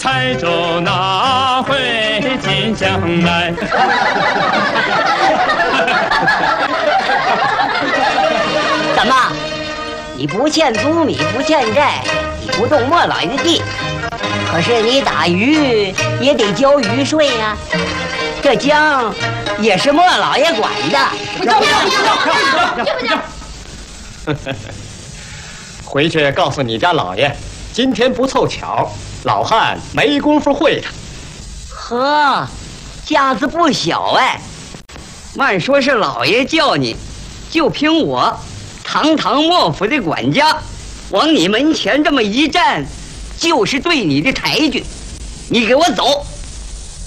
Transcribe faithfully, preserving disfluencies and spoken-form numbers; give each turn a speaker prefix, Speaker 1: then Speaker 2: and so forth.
Speaker 1: 台州哪回金江来？
Speaker 2: 怎么？你不欠租米，不欠债，你不动莫老爷的地，可是你打鱼也得交鱼税呀、啊。这江也是莫老爷管的。
Speaker 3: 让让让让让！
Speaker 4: 回去告诉你家老爷，今天不凑巧，老汉没工夫会他。
Speaker 2: 呵，架子不小哎。慢说是老爷叫你，就凭我。堂堂莫府的管家，往你门前这么一站，就是对你的抬举。你给我走！